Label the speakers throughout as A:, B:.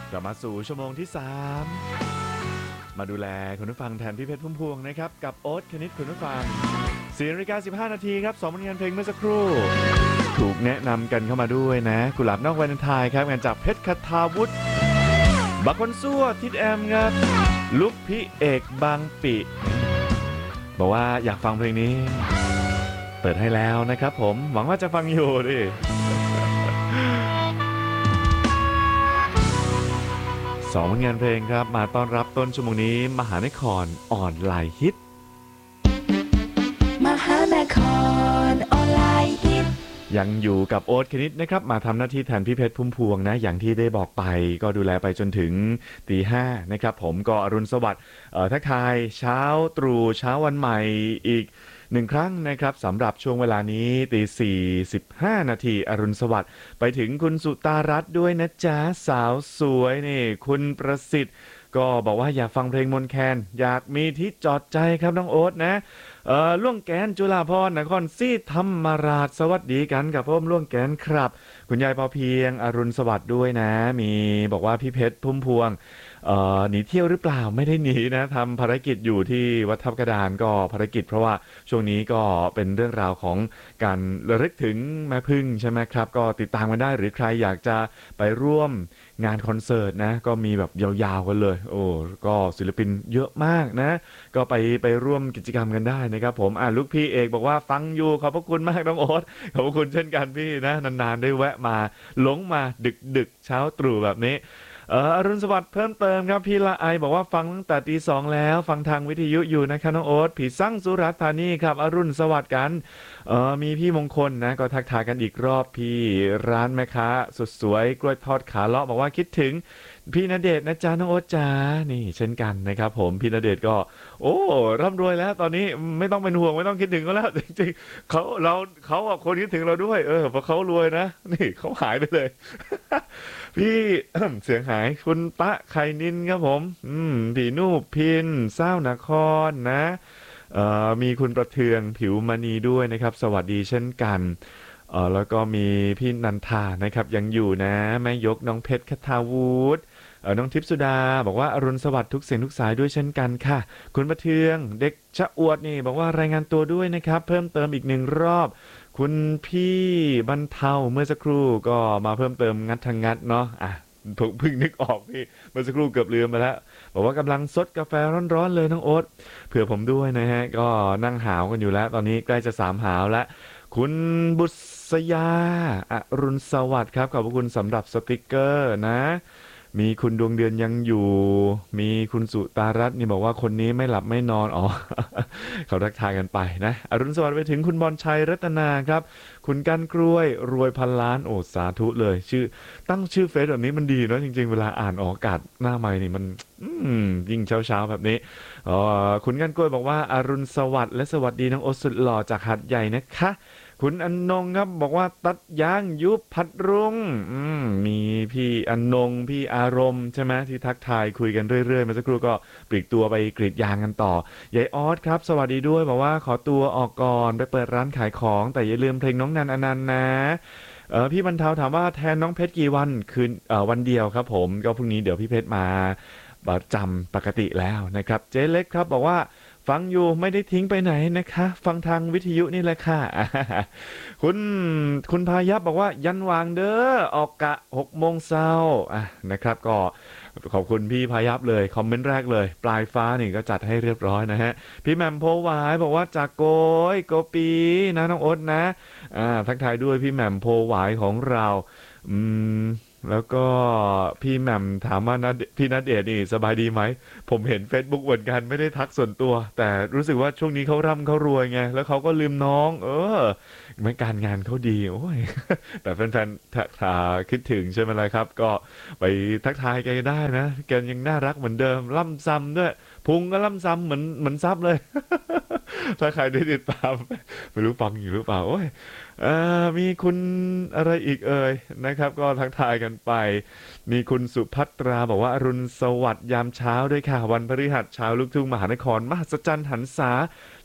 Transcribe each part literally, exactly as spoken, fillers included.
A: กลับมาสู่ชั่วโมงที่สามมาดูแลคุณผู้ฟังแทนพี่เพชรพุ่มพวงนะครับกับโอ๊ตคณิตคุณผู้ฟังสี่นาฬิกาสิบห้านาทีครับสองผลงานเพลงเมื่อสักครู่ถูกแนะนำกันเข้ามาด้วยนะกุหลาบนอกวาเลนไทน์ครับงานจากเพชรคทาวุฒิบักคนซั่วทิดแอมครับลุกพี่เอกบางปิบอกว่าอยากฟังเพลงนี้เปิดให้แล้วนะครับผมหวังว่าจะฟังอยู่ดิสองผลงานเพลงครับมาต้อนรับต้นชั่วโมงนี้มหานครออนไลน์ฮิต
B: มหานครออนไลน์ฮิต
A: ยังอยู่กับโอ๊ตคณิตนะครับมาทำหน้าที่แทนพี่เพชรพุ่มพวงนะอย่างที่ได้บอกไปก็ดูแลไปจนถึงตีห้านะครับผมก็อรุณสวัสดิ์ทักทายเช้าตรู่เช้าวันใหม่อีกหนึ่งครั้งนะครับสำหรับช่วงเวลานี้ตีสี่สิบห้านาทีอรุณสวัสดิ์ไปถึงคุณสุตารัตน์ด้วยนะจ๊ะสาวสวยนี่คุณประสิทธิ์ก็บอกว่าอยากฟังเพลงมนแคนอยากมีที่จอดใจครับน้องโอ๊ตนะเอ่อล่วงแกนจุฬาภรณ์นครศรีธรรมราชสวัสดีกันกับพ่อมล่วงแกนครับคุณยายพอเพียงอรุณสวัสดิ์ด้วยนะมีบอกว่าพี่เพชรพุ่มพวงเอ่อหนีเที่ยวหรือเปล่าไม่ได้หนีนะทำภารกิจอยู่ที่วัดทับกระดานก็ภารกิจเพราะว่าช่วงนี้ก็เป็นเรื่องราวของการระลึกถึงแม่พึ่งใช่ไหมครับก็ติดตามกันได้หรือใครอยากจะไปร่วมงานคอนเสิร์ตนะก็มีแบบยาวๆกันเลยโอ้ก็ศิลปินเยอะมากนะก็ไปไปร่วมกิจกรรมกันได้นะครับผมอ่าลูกพี่เอกบอกว่าฟังอยู่ขอบพระคุณมากน้องโอ๊ตขอบพระคุณเช่นกันพี่นะนานๆได้แวะมาหลงมาดึกๆเช้าตรู่แบบนี้เอออรุณสวัสดิ์เพิ่มเติมครับพี่ละไอบอกว่าฟังตั้งแต่ตีสองแล้วฟังทางวิทยุอยู่นะครับน้องโอ๊ตผีสั่งสุรัตน์ธานีครับอรุณสวัสดิ์กันเออมีพี่มงคลนะก็ทักทายกันอีกรอบพี่ร้านแม่ค้าสุดสวยกล้วยทอดขาเลาะบอกว่าคิดถึงพี่ณเดชน์นะจ๊ะน้องโอ๊ตจ๋านี่เช่นกันนะครับผมพี่ณเดชน์ก็โอ้ร่ำรวยแล้วตอนนี้ไม่ต้องเป็นห่วงไม่ต้องคิดถึงก็แล้วจริงๆเขาเราเขาอ่ะคนคิดถึงเราด้วยเออเพราะเขารวยนะนี่เขาหายไปเลย พี่ เสียงหายคุณปะไข่นินครับผมอืมพี่นูพินเศร้านครนะเอ่อมีคุณประเทืองผิวมณีด้วยนะครับสวัสดีเช่นกันเอ่อแล้วก็มีพี่นันทานะครับยังอยู่นะแม่ยกน้องเพชรคทาวุฒิเอ่อน้องทิพย์สุดาบอกว่าอรุณสวัสดิ์ทุกเสียงทุกสายด้วยเช่นกันค่ะคุณประเทืองเด็กชะอวดนี่บอกว่ารายงานตัวด้วยนะครับเพิ่มเติมอีกหนึ่งรอบคุณพี่บรรเทาเมื่อสักครู่ก็มาเพิ่มเติมงัดทางงัดเนาะอ่ะผมเพิ่งนึกออกพี่เมื่อสักครู่เกือบลืมไปแล้วบอกว่ากำลังซดกาแฟร้อนๆเลยน้องโอ๊ตเผื่อผมด้วยนะฮะก็นั่งหาวกันอยู่แล้วตอนนี้ใกล้จะสามหาวแล้วคุณบุษยาอรุณสวัสดิ์ครับขอบคุณสำหรับสติกเกอร์นะมีคุณดวงเดือนยังอยู่มีคุณสุตารัตน์นี่บอกว่าคนนี้ไม่หลับไม่นอนอ๋อ เขาทักทายกันไปนะอรุณสวัสดิ์ไปถึงคุณบอลชัยรัตนาครับคุณกันกล้วยรวยพันล้านโอ้สาธุเลยชื่อตั้งชื่อเฟซแบบนี้มันดีเนาะจริงๆเวลาอ่านออกอากาศหน้าไมค์นี่มันอืมยิ่งเช้าๆแบบนี้อ๋อคุณกันกล้วยบอกว่าอรุณสวัสดิ์และสวัสดีน้องโอสุดหล่อจากหาดใหญ่นะคะคุณอนนงครับบอกว่าตัดยางยุบพัดรุ่งอืมมีพี่อนนงพี่อารมณ์ใช่ไหมที่ทักทายคุยกันเรื่อยๆเมื่อสักครู่ก็ปลีกตัวไปกรีดยางกันต่อยายออสครับสวัสดีด้วยบอกว่าขอตัวออกก่อนไปเปิดร้านขายของแต่อย่าลืมเพลงน้องนันอนันต์นะเออพี่บรรเทาถามว่าแทนน้องเพชรกี่วันคืนเอ่อวันเดียวครับผมก็พรุ่งนี้เดี๋ยวพี่เพชรมาประจำปกติแล้วนะครับเจ๊เล็กครับบอกว่าฟังอยู่ไม่ได้ทิ้งไปไหนนะคะฟังทางวิทยุนี่แหละค่ะคุณคุณพายับบอกว่ายันวางเด้อออกกะหกโมงเช้าอ่ะนะครับก็ขอบคุณพี่พายับเลยคอมเมนต์แรกเลยปลายฟ้านี่ก็จัดให้เรียบร้อยนะฮะพี่แหม่มโพหวายบอกว่าจากโกยโกปีนะน้องโอ๊ตนะอ่าทักทายด้วยพี่แหม่มโพหวายของเราอืมแล้วก็พี่แหม่มถามว่านะพี่ณเดชน์นี่สบายดีไหมผมเห็น Facebook เหมือนกันไม่ได้ทักส่วนตัวแต่รู้สึกว่าช่วงนี้เขาร่ำเขารวยไงแล้วเขาก็ลืมน้องเออไม่การงานเขาดีโอ้ย แต่แฟนๆถ้าถ้าคิดถึงใช่ไหมล่ะครับก็ไปทักทายแกได้นะแกยังน่ารักเหมือนเดิมล่ำซ้ำด้วยพุงก็ล่ำซ้ำเหมือนเหมือนซับเลย ถ้าใครได้ติดตามไม่รู้ฟังอยู่หรือเปล่าโอ้ยเอ่อมีคุณอะไรอีกเอ่ยนะครับก็ทักทายกันไปมีคุณสุภัตราบอกว่าอรุณสวัสดิ์ยามเช้าด้วยค่ะวันพฤหัสเช้าลูกทุ่งมหานครมหัศจรรย์หันษา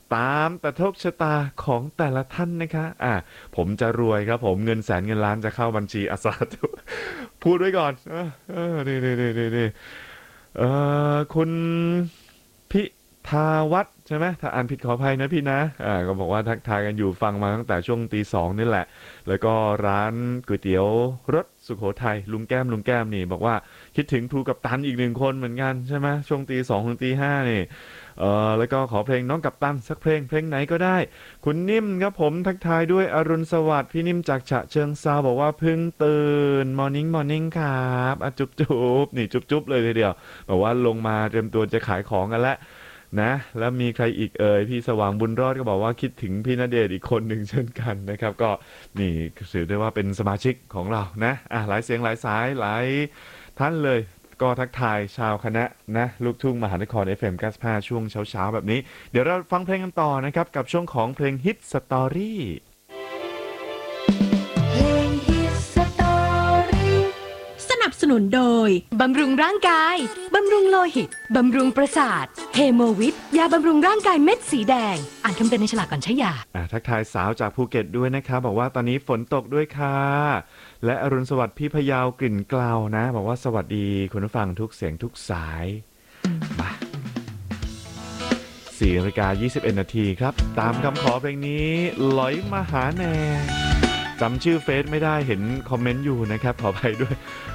A: ตามแต่โชคชะตาของแต่ละท่านนะคะอ่ะผมจะรวยครับผมเงินแสนเงินล้านจะเข้าบัญชีอาสาธุพูดไว้ก่อนเออเออนี่นี่นี่นี่นี่เออคุณพิธาวัฒน์ใช่ไหมถ้าอ่านผิดขออภัยนะพี่นะอ่าก็บอกว่าทักทายกันอยู่ฟังมาตั้งแต่ช่วงตีสองนี่แหละแล้วก็ร้านก๋วยเตี๋ยวรสสุโขทัยลุงแก้มลุงแก้มนี่บอกว่าคิดถึงครูกัปตันอีกหนึ่งคนเหมือนกันใช่ไหมช่วงตีสองถึงตีห้านี่ เออแล้วก็ขอเพลงน้องกัปตันสักเพลงเพลงไหนก็ได้คุณนิ่มครับผมทักทายด้วยอรุณสวัสดิ์พี่นิ่มจากฉะเชิงเซาบอกว่าเพิ่งตื่นมอร์นิ่งมอร์นิ่งครับอ่ะจุ๊บจุ๊บนี่จุ๊บจุ๊บเลยทีเดียวบอกว่าลงมาเตรียมตัวจะขายของกันแล้วนะแล้วมีใครอีกเอ่ยพี่สว่างบุญรอดก็บอกว่าคิดถึงพี่ณเดชน์อีกคนหนึ่งเช่นกันนะครับก็นี่ถือได้ว่าเป็นสมาชิกของเรานะอ่ะหลายเสียงหลายสายหลายท่านเลย ก็ทักทายชาวคณะนะลูกทุ่งมหานคร เอฟ เอ็ม เก้าสิบห้าช่วงเช้าๆแบบนี้ เดี๋ยวเราฟังเพลงกันต่อนะครับ กับช่วงของเพลงฮิตสตอรี่
B: เพลงฮิตสตอรี่
C: สนับสนุนโดย บำรุงร่างกาย บำรุงโลหิต บำรุงประสาท เฮโมวิตยาบำรุงร่างกายเม็ดสีแดง อ่านคำเตือนในฉลากก่อนใช้ยา
A: อ่าทักทายสาวจากภูเก็ตด้วยนะครับบอกว่าตอนนี้ฝนตกด้วยค่ะ และอรุณสวัสดิ์พี่พยาวกลิ่นกลาวนะ บอกว่าสวัสดีคุณผู้ฟังทุกเสียงทุกสายมาสี่นาฬิกายี่สิบเอ็ดนาทีครับ ตามคำขอเพลงนี้หลอยมาหาแน่จำชื่อเฟซไม่ได้เห็นคอมเมนต์อยู่นะครับขออภัยด้วย